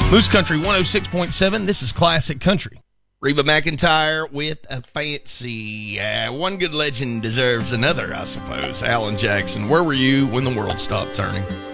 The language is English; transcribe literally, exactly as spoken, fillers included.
Moose Country one oh six point seven. This is Classic Country. Reba McEntire with a fancy. Uh, one good legend deserves another, I suppose. Alan Jackson. Where were you when the world stopped turning?